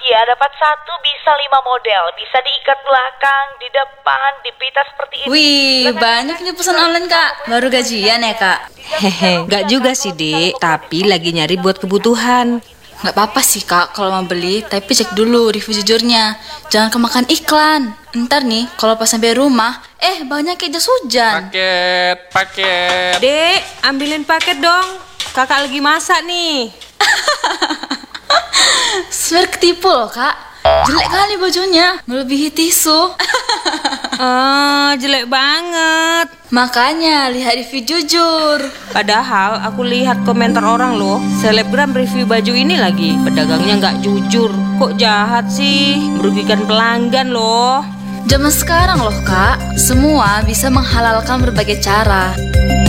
Ya, dapat satu bisa 5 model. Bisa diikat belakang, di depan, dipita seperti ini. Wih, banyak nih pesan online, Kak. Baru gajian ya, Kak? Hehe, nggak juga sih, Dek. Tapi lagi nyari buat kebutuhan. Nggak apa-apa sih, Kak, kalau mau beli. Tapi cek dulu review jujurnya. Jangan kemakan iklan. Ntar nih, kalau pas sampai rumah, banyak kayak jas hujan. Paket. Dek, ambilin paket dong. Kakak lagi masak nih. Swear ketipu loh, Kak. Jelek kali bajunya, melebihi tisu. Jelek banget. Makanya lihat review jujur. Padahal aku lihat komentar orang loh, selebgram review baju ini lagi. Pedagangnya nggak jujur. Kok jahat sih? Merugikan pelanggan loh. Zaman sekarang loh, Kak, semua bisa menghalalkan berbagai cara.